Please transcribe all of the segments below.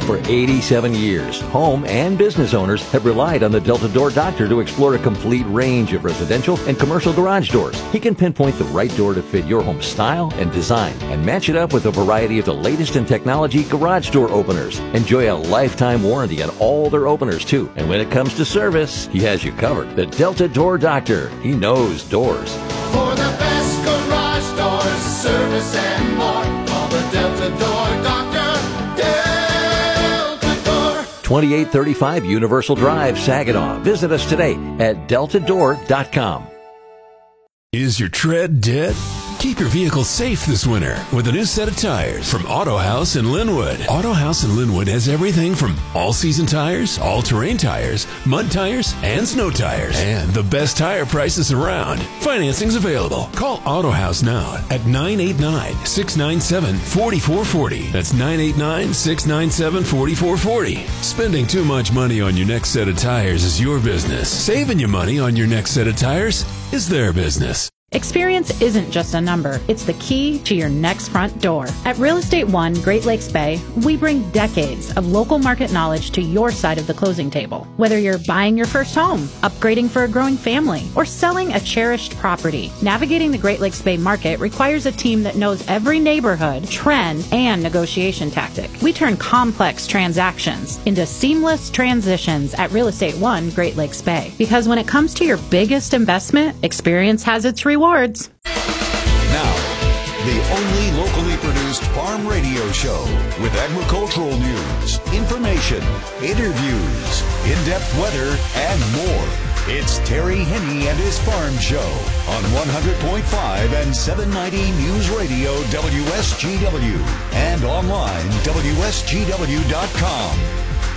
For 87 years, home and business owners have relied on the Delta Door Doctor to explore a complete range of residential and commercial garage doors. He can pinpoint the right door to fit your home style and design and match it up with a variety of the latest in technology garage door openers. Enjoy a lifetime warranty on all their openers, too. And when it comes to service, he has you covered. The Delta Door Doctor. He knows doors. For the best garage doors, service and more, call the Delta Door Doctor. Delta Door. 2835 Universal Drive, Saginaw. Visit us today at deltadoor.com. Is your tread dead? Keep your vehicle safe this winter with a new set of tires from Auto House in Linwood. Auto House in Linwood has everything from all-season tires, all-terrain tires, mud tires, and snow tires. And the best tire prices around. Financing's available. Call Auto House now at 989-697-4440. That's 989-697-4440. Spending too much money on your next set of tires is your business. Saving you money on your next set of tires is their business. Experience isn't just a number, it's the key to your next front door. At Real Estate One Great Lakes Bay, we bring decades of local market knowledge to your side of the closing table. Whether you're buying your first home, upgrading for a growing family, or selling a cherished property, navigating the Great Lakes Bay market requires a team that knows every neighborhood, trend, and negotiation tactic. We turn complex transactions into seamless transitions at Real Estate One Great Lakes Bay. Because when it comes to your biggest investment, experience has its rewards. Now, the only locally produced farm radio show with agricultural news, information, interviews, in-depth weather, and more. It's Terry Henney and his Farm Show on 100.5 and 790 News Radio WSGW and online WSGW.com.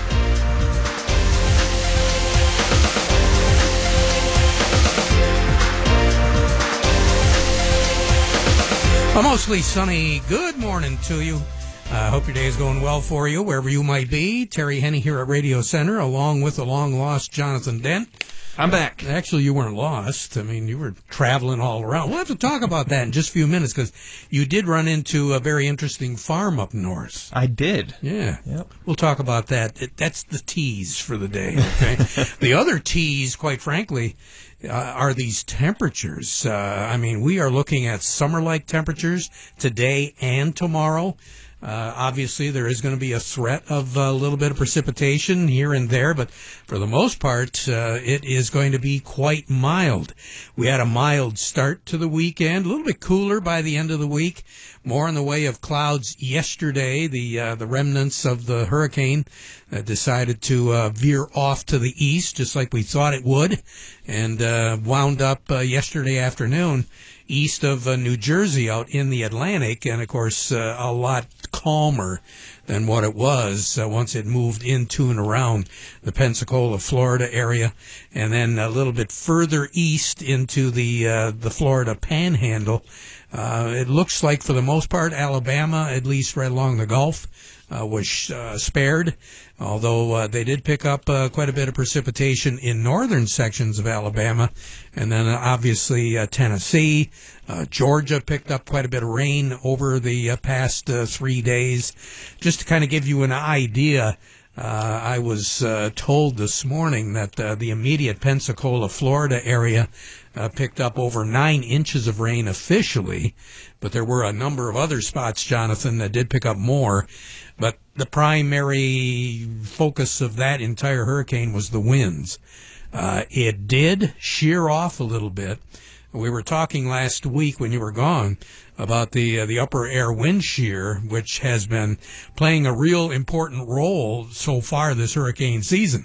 A mostly sunny good morning to you. Hope your day is going well for you, wherever you might be. Terry Henney here at Radio Center, along with the long-lost Jonathan Dent. I'm back. Actually, you weren't lost. I mean, you were traveling all around. We'll have to talk about that in just a few minutes, because you did run into a very interesting farm up north. I did. Yeah. Yep. We'll talk about that. That's the tease for the day, okay? The other tease, quite frankly, are these temperatures. I mean, we are looking at summer-like temperatures today and tomorrow. Obviously, there is going to be a threat of a little bit of precipitation here and there, but for the most part, it is going to be quite mild. We had a mild start to the weekend, a little bit cooler by the end of the week. More in the way of clouds yesterday. The remnants of the hurricane decided to veer off to the east, just like we thought it would, and wound up yesterday afternoon east of New Jersey out in the Atlantic, and of course a lot calmer than what it was once it moved into and around the Pensacola, Florida area, and then a little bit further east into the Florida Panhandle. It looks like, for the most part, Alabama, at least right along the Gulf, was spared, although they did pick up quite a bit of precipitation in northern sections of Alabama, and then obviously Tennessee. Georgia picked up quite a bit of rain over the past 3 days. Just to kind of give you an idea, I was told this morning that the immediate Pensacola, Florida area picked up over 9 inches of rain officially, but there were a number of other spots, Jonathan, that did pick up more. But the primary focus of that entire hurricane was the winds. It did shear off a little bit. We were talking last week when you were gone about the upper air wind shear, which has been playing a real important role so far this hurricane season.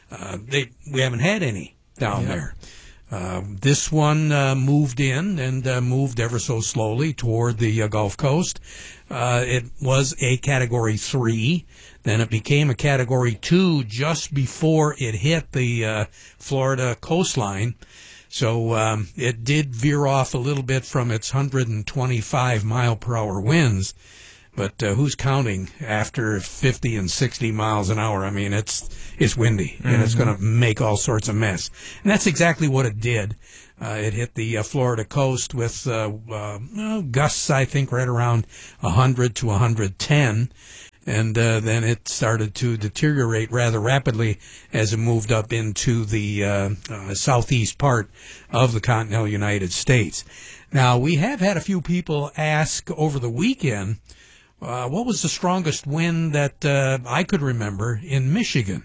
We haven't had any down there. This one moved in and moved ever so slowly toward the Gulf Coast. It was a Category 3. Then it became a Category 2 just before it hit the Florida coastline. So it did veer off a little bit from its 125-mile-per-hour winds. But who's counting after 50 and 60 miles an hour? I mean, it's windy, and it's going to make all sorts of mess. And that's exactly what it did. It hit the Florida coast with gusts, I think, right around 100 to 110. and then it started to deteriorate rather rapidly as it moved up into the southeast part of the continental United States. Now, we have had a few people ask over the weekend, what was the strongest wind that I could remember in Michigan?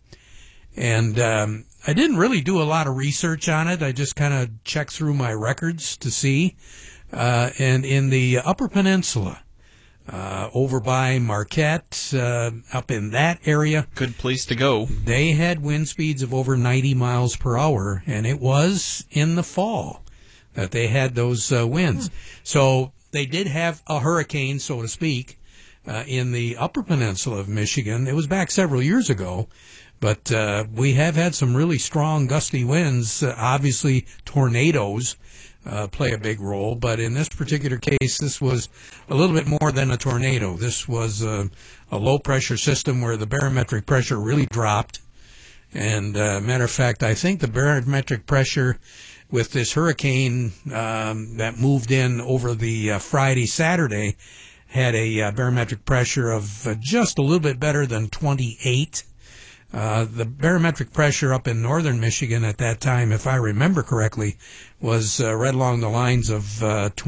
And I didn't really do a lot of research on it. I just kind of checked through my records to see. And in the Upper Peninsula, over by Marquette, up in that area. Good place to go. They had wind speeds of over 90 miles per hour, and it was in the fall that they had those winds. So they did have a hurricane, so to speak, in the Upper Peninsula of Michigan. It was back several years ago, but we have had some really strong gusty winds. Obviously, tornadoes play a big role, but in this particular case, this was a little bit more than a tornado. This was a low-pressure system where the barometric pressure really dropped. And matter of fact, I think the barometric pressure with this hurricane that moved in over the Friday, Saturday, had a barometric pressure of just a little bit better than 28. The barometric pressure up in northern Michigan at that time, if I remember correctly, was right along the lines of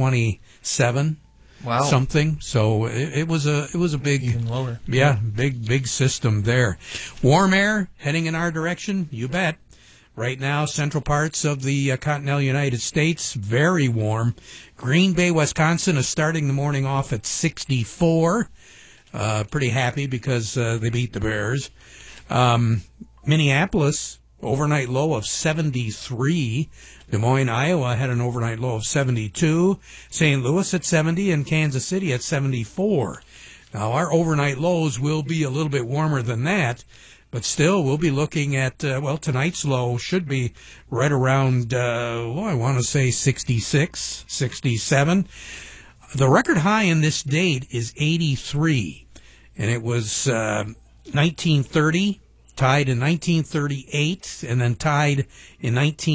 27. Wow. Something. So it was a big, even lower. Yeah, big system there. Warm air heading in our direction, you bet. Right now, central parts of the continental United States, very warm. Green Bay, Wisconsin is starting the morning off at 64. Pretty happy because they beat the Bears. Minneapolis, overnight low of 73. Des Moines, Iowa had an overnight low of 72. St. Louis at 70 and Kansas City at 74. Now, our overnight lows will be a little bit warmer than that, but still we'll be looking at, tonight's low should be right around, I want to say 66, 67. The record high in this date is 83, and it was 1930, tied in 1938, and then tied in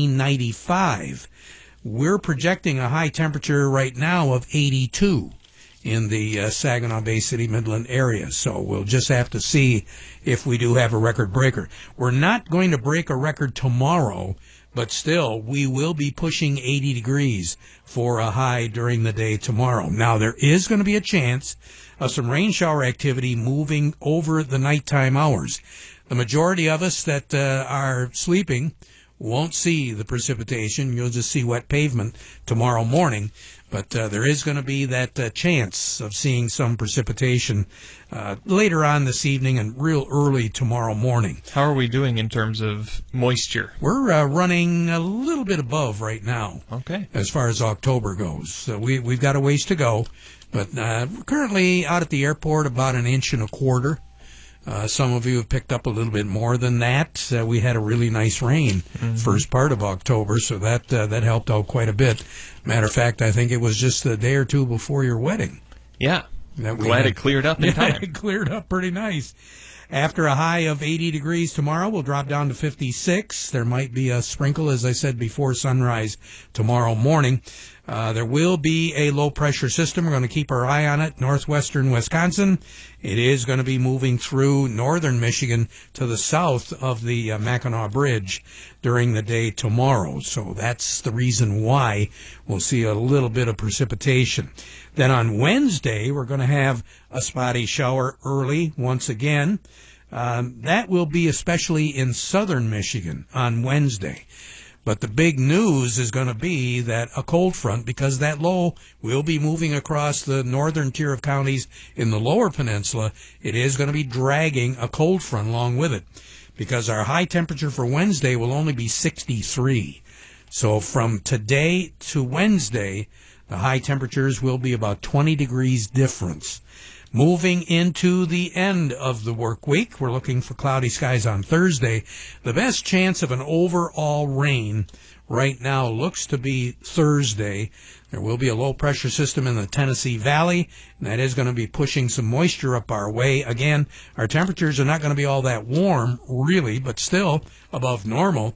1995. We're projecting a high temperature right now of 82 in the Saginaw Bay City Midland area. So we'll just have to see if we do have a record breaker. We're not going to break a record tomorrow, but still, we will be pushing 80 degrees for a high during the day tomorrow. Now, there is going to be a chance of some rain shower activity moving over the nighttime hours. The majority of us that are sleeping won't see the precipitation. You'll just see wet pavement tomorrow morning. But there is going to be that chance of seeing some precipitation later on this evening and real early tomorrow morning. How are we doing in terms of moisture? We're running a little bit above right now. Okay. As far as October goes. So we've got a ways to go. But currently out at the airport about 1.25 inches. Some of you have picked up a little bit more than that. We had a really nice rain first part of October, so that helped out quite a bit. Matter of fact, I think it was just a day or two before your wedding. Yeah. Glad it cleared up in time. It cleared up pretty nice. After a high of 80 degrees tomorrow, we'll drop down to 56. There might be a sprinkle, as I said, before sunrise tomorrow morning. There will be a low-pressure system. We're going to keep our eye on it. Northwestern Wisconsin. It is going to be moving through northern Michigan to the south of the Mackinac Bridge during the day tomorrow. So that's the reason why we'll see a little bit of precipitation. Then on Wednesday, we're going to have a spotty shower early once again. That will be especially in southern Michigan on Wednesday. But the big news is going to be that a cold front, because that low will be moving across the northern tier of counties in the lower peninsula, it is going to be dragging a cold front along with it, because our high temperature for Wednesday will only be 63. So from today to Wednesday, the high temperatures will be about 20 degrees difference. Moving into the end of the work week, we're looking for cloudy skies on Thursday. The best chance of an overall rain right now looks to be Thursday. There will be a low-pressure system in the Tennessee Valley, and that is going to be pushing some moisture up our way. Again, our temperatures are not going to be all that warm, really, but still above normal.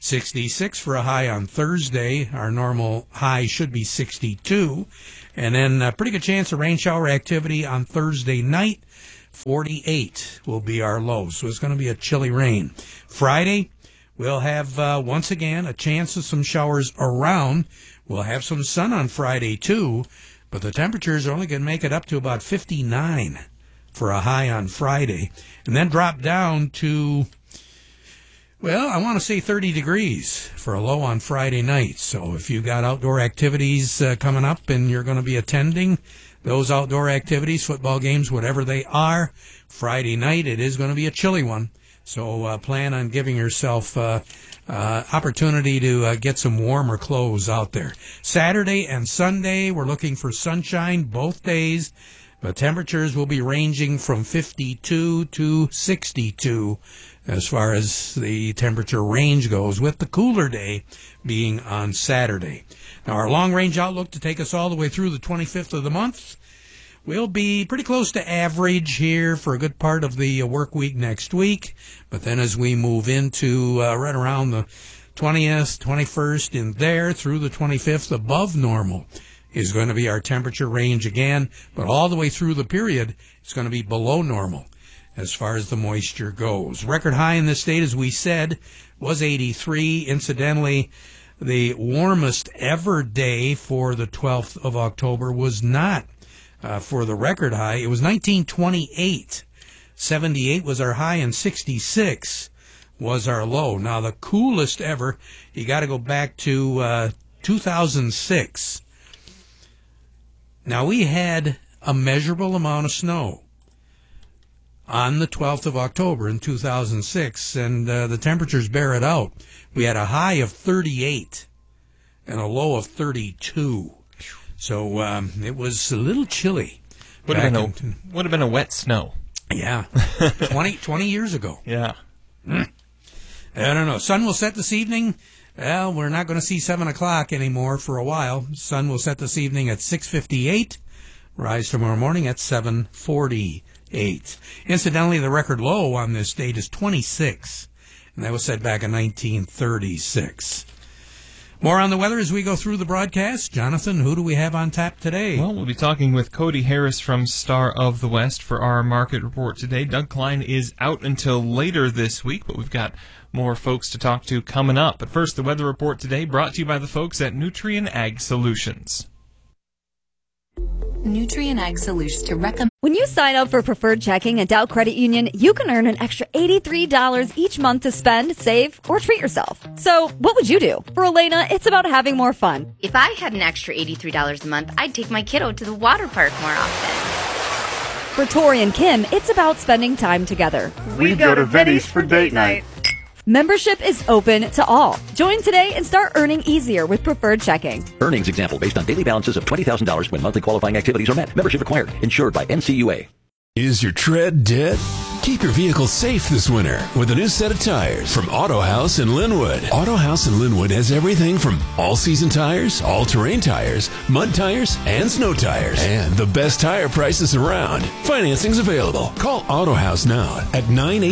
66 for a high on Thursday. Our normal high should be 62. And then a pretty good chance of rain shower activity on Thursday night. 48 will be our low, so it's going to be a chilly rain. Friday, we'll have, once again, a chance of some showers around. We'll have some sun on Friday, too, but the temperatures are only going to make it up to about 59 for a high on Friday, and then drop down to, well, I want to say 30 degrees for a low on Friday night. So if you got outdoor activities coming up and you're going to be attending those outdoor activities, football games, whatever they are, Friday night it is going to be a chilly one. So plan on giving yourself opportunity to get some warmer clothes out there. Saturday and Sunday, we're looking for sunshine both days. But temperatures will be ranging from 52 to 62 as far as the temperature range goes, with the cooler day being on Saturday. Now, our long-range outlook to take us all the way through the 25th of the month will be pretty close to average here for a good part of the work week next week. But then as we move into right around the 20th, 21st, in there through the 25th, above normal is going to be our temperature range again, but all the way through the period, it's going to be below normal as far as the moisture goes. Record high in this state, as we said, was 83. Incidentally, the warmest ever day for the 12th of October was not for the record high. It was 1928. 78 was our high, and 66 was our low. Now, the coolest ever, you got to go back to 2006. Now, we had a measurable amount of snow on the 12th of October in 2006, and the temperatures bear it out. We had a high of 38 and a low of 32. So it was a little chilly. Would have been a wet snow. Yeah, 20 years ago. Yeah. I don't know. Sun will set this evening. Well, we're not going to see 7 o'clock anymore for a while. Sun will set this evening at 6:58. Rise tomorrow morning at 7:48. Incidentally, the record low on this date is 26, and that was set back in 1936. More on the weather as we go through the broadcast. Jonathan, who do we have on tap today? Well, we'll be talking with Cody Harris from Star of the West for our market report today. Doug Klein is out until later this week, but we've got more folks to talk to coming up. But first, the weather report today brought to you by the folks at Nutrien Ag Solutions. Nutrien Ag Solutions to recommend. When you sign up for Preferred Checking at Dow Credit Union, you can earn an extra $83 each month to spend, save, or treat yourself. So, what would you do? For Elena, it's about having more fun. If I had an extra $83 a month, I'd take my kiddo to the water park more often. For Tori and Kim, it's about spending time together. We go to Vinny's for date night. Membership is open to all. Join today and start earning easier with Preferred Checking. Earnings example based on daily balances of $20,000 when monthly qualifying activities are met. Membership required. Insured by NCUA. Is your tread dead? Keep your vehicle safe this winter with a new set of tires from Auto House in Linwood. Auto House in Linwood has everything from all-season tires, all-terrain tires, mud tires, and snow tires. And the best tire prices around. Financing's available. Call Auto House now at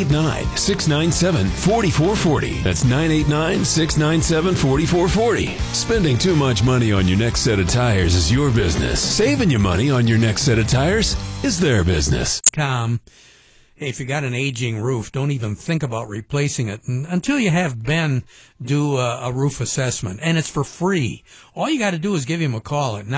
989-697-4440. That's 989-697-4440. Spending too much money on your next set of tires is your business. Saving you money on your next set of tires is their business. Hey, if you got an aging roof, don't even think about replacing it until you have Ben do a roof assessment, and it's for free. All you got to do is give him a call at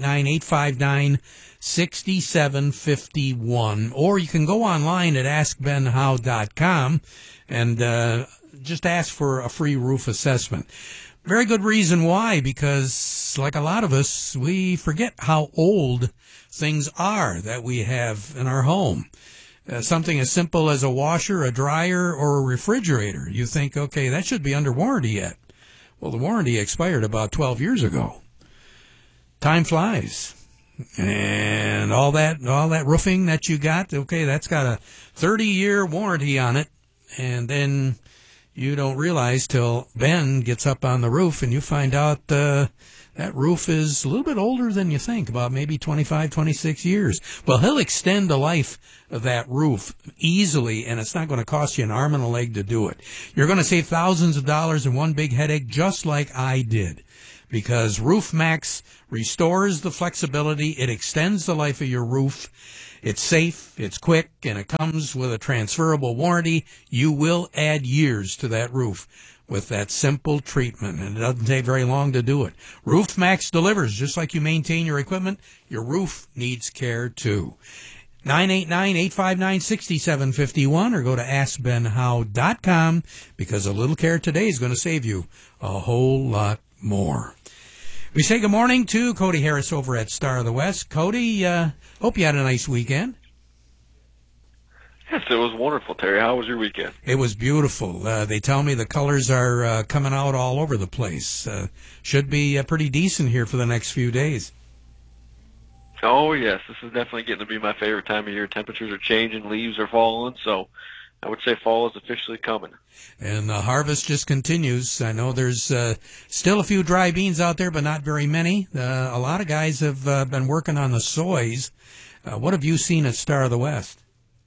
989-859-6751, or you can go online at askbenhow.com and just ask for a free roof assessment. Very good reason why, because like a lot of us, we forget how old things are that we have in our home. Something as simple as a washer, a dryer, or a refrigerator. You think, okay, that should be under warranty yet. Well, the warranty expired about 12 years ago. Time flies. And all that roofing that you got, okay, that's got a 30-year warranty on it. And then you don't realize till Ben gets up on the roof and you find out that roof is a little bit older than you think, about maybe 25, 26 years. Well, he'll extend the life of that roof easily, and it's not going to cost you an arm and a leg to do it. You're going to save thousands of dollars in one big headache, just like I did. because Roof Max restores the flexibility. It extends the life of your roof. It's safe, it's quick, and it comes with a transferable warranty. You will add years to that roof with that simple treatment, and it doesn't take very long to do it. Roof Max delivers. Just like you maintain your equipment, your roof needs care too. 989-859-6751 or go to askbenhow.com, because a little care today is going to save you a whole lot more. We say good morning to Cody Harris over at Star of the West. Cody, hope you had a nice weekend. Yes, it was wonderful, Terry. How was your weekend? It was beautiful. They tell me the colors are coming out all over the place. Should be pretty decent here for the next few days. Oh, yes. This is definitely getting to be my favorite time of year. Temperatures are changing, leaves are falling, so I would say fall is officially coming. And the harvest just continues. I know there's still a few dry beans out there, but not very many. A lot of guys have been working on the soys. What have you seen at Star of the West?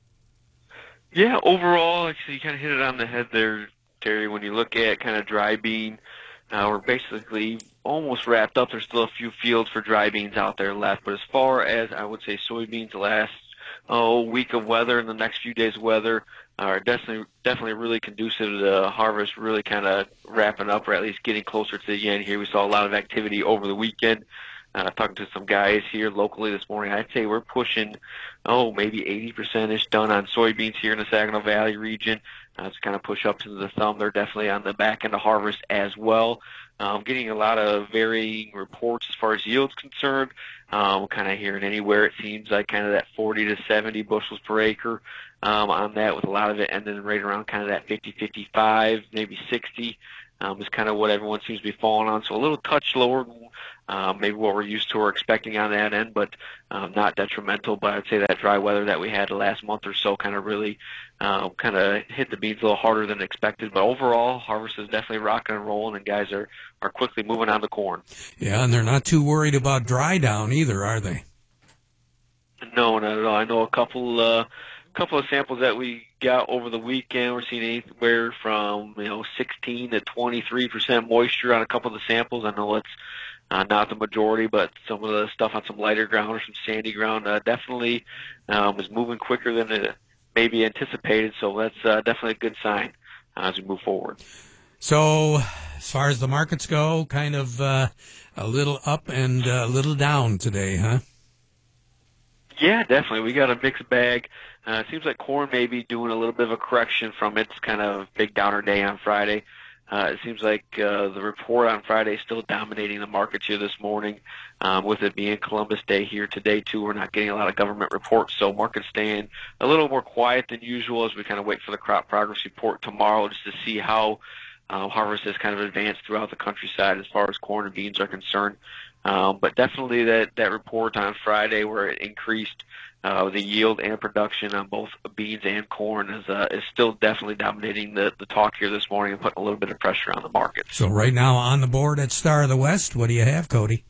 Yeah, overall, actually, you kind of hit it on the head there, Terry. When you look at kind of dry bean, we're basically almost wrapped up. There's still a few fields for dry beans out there left. But as far as, I would say, soybeans, the last week of weather and the next few days of weather are definitely really conducive to the harvest, really kind of wrapping up, or at least getting closer to the end here. We saw a lot of activity over the weekend. Talking to some guys here locally this morning, I'd say we're pushing, maybe 80%-ish done on soybeans here in the Saginaw Valley region. It's kind of push up to the thumb. They're definitely on the back end of harvest as well. Getting a lot of varying reports as far as yield's concerned. Kind of hearing anywhere, it seems like kind of that 40 to 70 bushels per acre on that, with a lot of it ending right around kind of that 50, 55, maybe 60 is kind of what everyone seems to be falling on. So a little touch lower maybe what we're used to or expecting on that end, but not detrimental. But I'd say that dry weather that we had the last month or so kind of really kind of hit the beans a little harder than expected. But overall, harvest is definitely rocking and rolling, and guys are quickly moving on to corn. Yeah, and they're not too worried about dry down either, are they? No, not at all. I know a couple of samples that we got over the weekend. We're seeing anywhere from 16 to 23% moisture on a couple of the samples. I know it's not the majority, but some of the stuff on some lighter ground or some sandy ground definitely is moving quicker than it maybe anticipated. So that's definitely a good sign as we move forward. So as far as the markets go, kind of a little up and a little down today, huh? Yeah, definitely. We got a mixed bag. It seems like corn may be doing a little bit of a correction from its kind of big downer day on Friday. It seems like the report on Friday is still dominating the markets here this morning, with it being Columbus Day here today, too. We're not getting a lot of government reports, so markets staying a little more quiet than usual as we kind of wait for the crop progress report tomorrow just to see how harvest has kind of advanced throughout the countryside as far as corn and beans are concerned. But definitely that report on Friday where it increased the yield and production on both beans and corn is still definitely dominating the talk here this morning and putting a little bit of pressure on the market. So right now on the board at Star of the West, what do you have, Cody?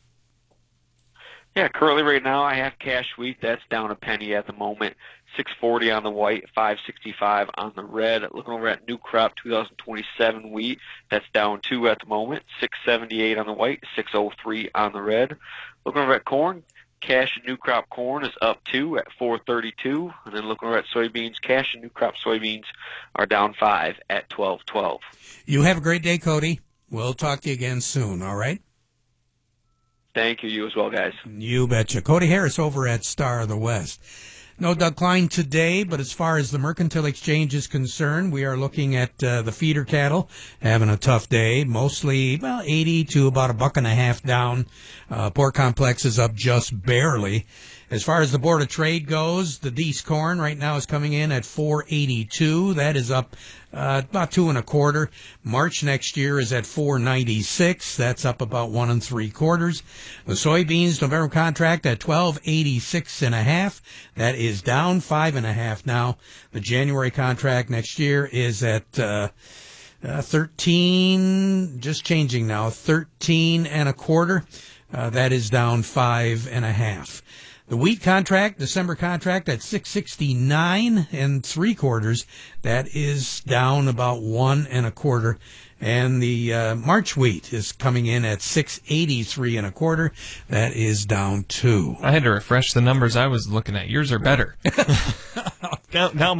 Yeah, currently right now I have cash wheat. That's down a penny at the moment. $6.40 on the white, $5.65 on the red. Looking over at new crop 2027 wheat, that's down 2 at the moment. $6.78 on the white, $6.03 on the red. Looking over at corn, cash and new crop corn is up 2 at $4.32. And then looking over at soybeans, cash and new crop soybeans are down 5 at $12.12. You have a great day, Cody. We'll talk to you again soon, all right? Thank you. You as well, guys. You betcha. Cody Harris over at Star of the West. No Doug Klein today, but as far as the Mercantile Exchange is concerned, we are looking at the feeder cattle having a tough day, mostly 80 to about $1.50 down. Pork complex is up just barely. As far as the Board of Trade goes, the Deese corn right now is coming in at $4.82. That is up about 2 1/4. March next year is at $4.96. That's up about 1 3/4. The soybeans November contract at $12.86 1/2. That is down 5 1/2 now. The January contract next year is at 13, just changing now, 13 1/4. That is down 5 1/2. The wheat contract, December contract at 669 3/4. That is down about 1 1/4. And the March wheat is coming in at 683 1/4. That is down 2. I had to refresh the numbers I was looking at. Yours are better. now